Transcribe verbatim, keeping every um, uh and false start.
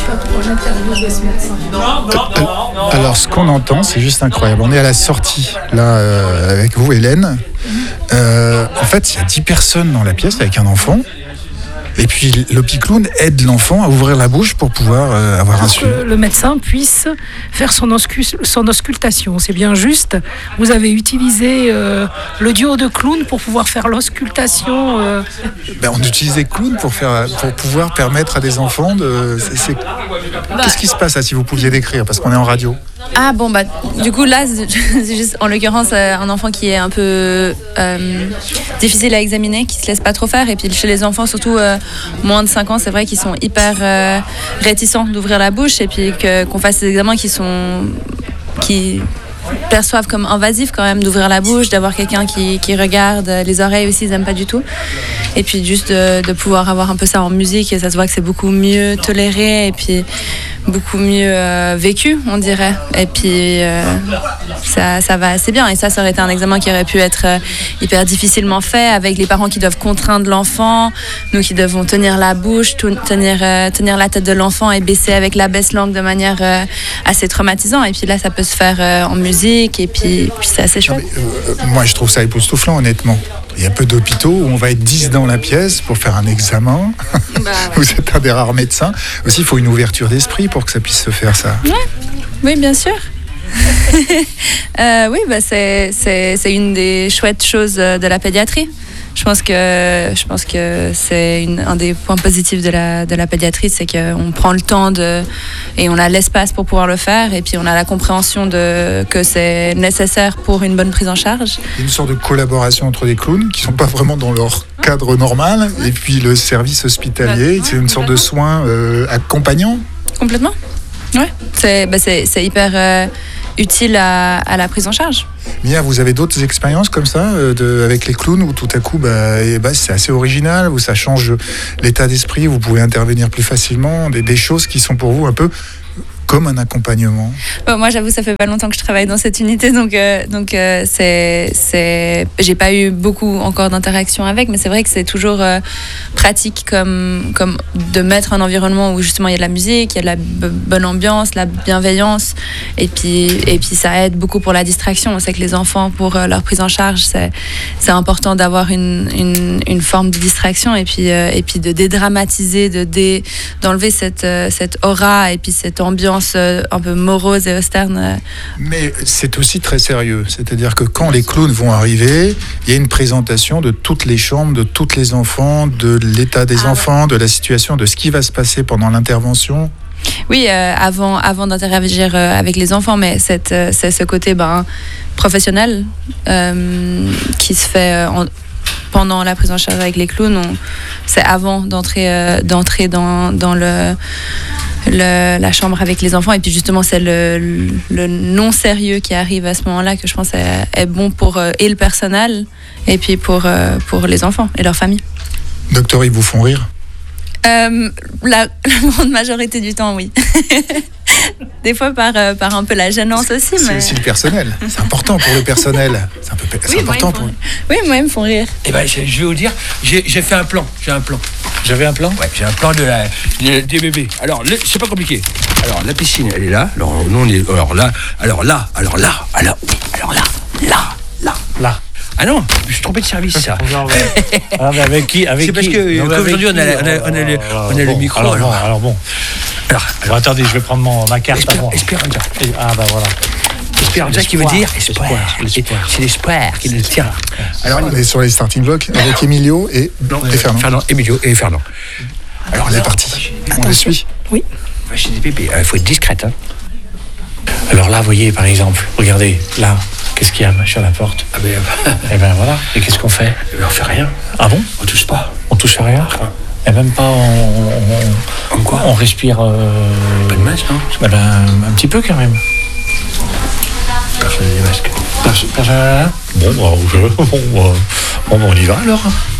pour l'interview de ce médecin. Alors, ce qu'on entend, c'est juste incroyable. On est à la sortie, là, euh, avec vous, Hélène. Euh, en fait, il y a dix personnes dans la pièce avec un enfant. Et puis, l'Opiclown aide l'enfant à ouvrir la bouche pour pouvoir euh, avoir pour un suivi. que le médecin puisse faire son, auscus, son auscultation. C'est bien juste. Vous avez utilisé euh, le duo de clown pour pouvoir faire l'auscultation. Euh... Ben, on utilisait clown pour, faire, pour pouvoir permettre à des enfants de... C'est, c'est... Bah, Qu'est-ce qui se passe là, si vous pouviez décrire, parce qu'on est en radio? Ah bon, bah du coup là, c'est juste en l'occurrence euh, un enfant qui est un peu euh, difficile à examiner, qui se laisse pas trop faire. Et puis chez les enfants, surtout euh, moins de cinq ans, c'est vrai qu'ils sont hyper euh, réticents d'ouvrir la bouche. Et puis que, qu'on fasse des examens qui sont... qui perçoivent comme invasif quand même d'ouvrir la bouche, d'avoir quelqu'un qui, qui regarde. Les oreilles aussi, ils n'aiment pas du tout. Et puis juste de, de pouvoir avoir un peu ça en musique, et ça se voit que c'est beaucoup mieux toléré et puis beaucoup mieux euh, vécu, on dirait. Et puis euh, ça, ça va assez bien. Et ça, ça aurait été un examen qui aurait pu être euh, hyper difficilement fait, avec les parents qui doivent contraindre l'enfant, nous qui devons tenir la bouche, tenir, euh, tenir la tête de l'enfant et baisser avec la baisse-langue de manière euh, assez traumatisante. Et puis là, ça peut se faire euh, en musique, et puis, puis c'est assez chouette. Non, mais, euh, moi, je trouve ça époustouflant, honnêtement. Il y a peu d'hôpitaux où on va être dix dans la pièce pour faire un examen. Bah, ouais. Vous êtes un des rares médecins. Aussi, il faut une ouverture d'esprit pour que ça puisse se faire, ça. Ouais. Oui, bien sûr. euh, oui, bah, c'est, c'est, c'est une des chouettes choses de la pédiatrie. Je pense que, je pense que c'est une, un des points positifs de la, de la pédiatrie, c'est qu'on prend le temps de, et on a l'espace pour pouvoir le faire, et puis on a la compréhension de, que c'est nécessaire pour une bonne prise en charge. Il y a une sorte de collaboration entre des clowns qui ne sont pas vraiment dans leur cadre normal, et puis le service hospitalier, c'est une sorte de soin euh, accompagnant. Complètement. Ouais. C'est, bah c'est, c'est hyper euh, utile à, à la prise en charge. Mia, vous avez d'autres expériences comme ça euh, de, avec les clowns où tout à coup bah, et bah, c'est assez original, où ça change l'état d'esprit, vous pouvez intervenir plus facilement, des, des choses qui sont pour vous un peu comme un accompagnement? Bon, moi, j'avoue, ça fait pas longtemps que je travaille dans cette unité, donc, euh, donc euh, c'est, c'est... j'ai pas eu beaucoup encore d'interactions avec, mais c'est vrai que c'est toujours euh, pratique comme, comme de mettre un environnement où justement il y a de la musique, il y a de la b- bonne ambiance, la bienveillance, et puis, et puis ça aide beaucoup pour la distraction. On sait que les enfants, pour euh, leur prise en charge, c'est, c'est important d'avoir une, une, une forme de distraction, et puis, euh, et puis de dédramatiser, de dé, d'enlever cette, euh, cette aura et puis cette ambiance un peu morose et austerne. Mais c'est aussi très sérieux, c'est-à-dire que quand les clowns vont arriver, il y a une présentation de toutes les chambres, de tous les enfants, de l'état des ah, enfants, ouais. de la situation, de ce qui va se passer pendant l'intervention. Oui, euh, avant, avant d'interagir euh, avec les enfants, mais cette, euh, c'est ce côté ben, professionnel euh, qui se fait euh, en, pendant la prise en charge avec les clowns. On, c'est avant d'entrer, euh, d'entrer dans, dans le... Le, la chambre avec les enfants, et puis justement c'est le, le, le non-sérieux qui arrive à ce moment-là que je pense est, est bon pour euh, et le personnel et puis pour, euh, pour les enfants et leur famille. Docteur, ils vous font rire? euh, la, la grande majorité du temps, oui. Des fois par, euh, par un peu la gênance aussi. C'est mais... aussi le personnel, c'est important pour le personnel. C'est, un peu, c'est oui, important pour... Oui, moi ils me font rire. Eh ben, je, je vais vous dire, j'ai, j'ai fait un plan, j'ai un plan. J'avais un plan? Ouais, j'ai un plan de la, de, des bébés. Alors, le, c'est pas compliqué. Alors, la piscine, elle est là. Alors, nous, on est, alors là, alors là, alors là, alors, oui, alors là, là, là. Là. Ah non, je suis trompé de service, ça. Ah, mais avec qui, avec c'est parce qui que, non, qu'aujourd'hui, on a, on a, on a, le, on a bon, le micro. Alors, alors, bon, alors bon. Alors, alors, bon, attendez, je vais prendre mon, ma carte Espère, à moi. Esperanza. Ah, bah voilà. Esperanza qui veut dire espoir. L'espoir. C'est l'espoir qui le tient. Alors, on est sur les starting blocks avec Emilio et, non, et Fernand. Fernand, Emilio et Fernand. Alors, on est parti. On les suit. Oui. Va chez des bébés. Il faut être discrète. Hein. Alors là, vous voyez, par exemple, regardez, là, qu'est-ce qu'il y a sur la porte? Ah ben, eh ben voilà. Et qu'est-ce qu'on fait? Eh ben, on fait rien. Ah bon? On touche pas. On touche à rien? Ah. Et même pas, on, on, en quoi? On respire. Euh, pas de masque, non? Eh ben, un petit peu quand même. Personne n'a des masques. Personne n'a? Bon, bah, je, bon, bah, bon, on y va alors.